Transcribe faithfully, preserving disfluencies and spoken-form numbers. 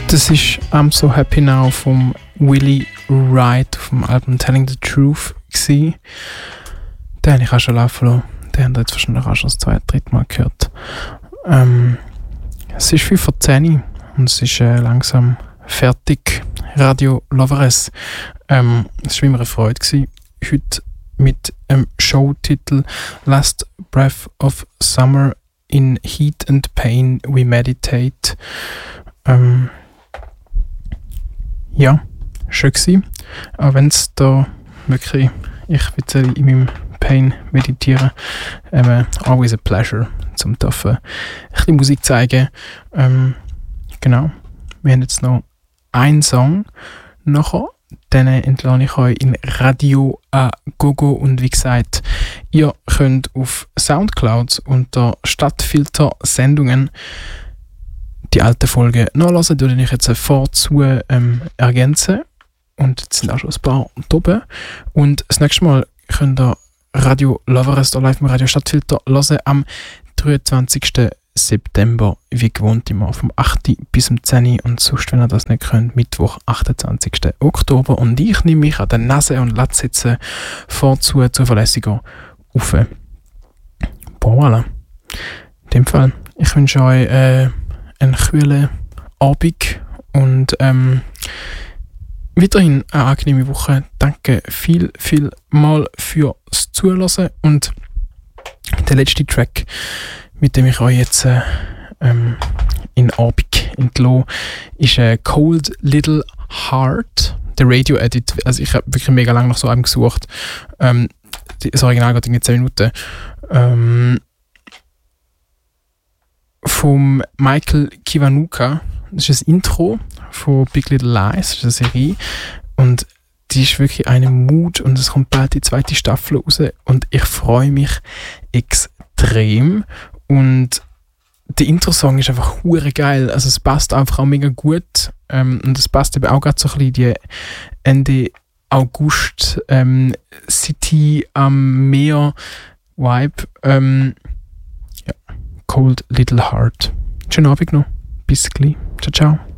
Das ist I'm So Happy Now vom Willie Wright vom Album Telling the Truth gewesen. Den habe ich auch schon laufen lassen. Den haben wir jetzt wahrscheinlich auch schon das zweite, dritte Mal gehört. Ähm, es ist fünf vor zehn und es ist äh, langsam fertig. Radio Loveres. Ähm, es war immer eine Freude gewesen. Heute mit dem Showtitel Last Breath of Summer in Heat and Pain We Meditate. Ähm, ja, schön gewesen. Auch wenn es da wirklich, ich will in meinem Pain meditieren, ähm, always a pleasure, zum dürfen ein bisschen Musik zeigen. Ähm, genau, wir haben jetzt noch einen Song nachher. Dann entlasse ich euch in Radio a Gogo und wie gesagt, ihr könnt auf Soundcloud unter Stadtfilter Sendungen die alten Folgen nachhören, die ich jetzt vorzu ähm, ergänzen. Und jetzt sind auch schon ein paar oben. Und das nächste Mal könnt ihr Radio Loveres hier live im Radio Stadtfilter hören am dreiundzwanzigsten September, wie gewohnt immer vom achten bis zum zehnten und sonst, wenn ihr das nicht könnt, Mittwoch, achtundzwanzigsten Oktober. Und ich nehme mich an der Nase und lasse jetzt vorzu zuverlässiger auf. Bon, voilà. In dem Fall, ich wünsche euch äh, einen kühlen Abend und ähm, weiterhin eine angenehme Woche. Danke viel, viel mal fürs Zuhören. Und der letzte Track, mit dem ich euch jetzt äh, ähm, in Abend entlasse, ist äh, Cold Little Heart, der Radio-Edit. Also ich habe wirklich mega lange nach so einem gesucht. Ähm, das Original geht in zehn Minuten. Ähm, vom Michael Kiwanuka. Das ist ein Intro von Big Little Lies, das ist eine Serie. Und die ist wirklich eine Mut und es kommt bald die zweite Staffel raus. Und ich freue mich extrem. Und der Intro-Song ist einfach hure geil. Also es passt einfach auch mega gut. Ähm, und es passt eben auch gerade so ein bisschen die Ende August ähm, City am Meer Vibe. Ähm, ja. Cold Little Heart. Schönen Abend noch. Bis gleich. Ciao, ciao.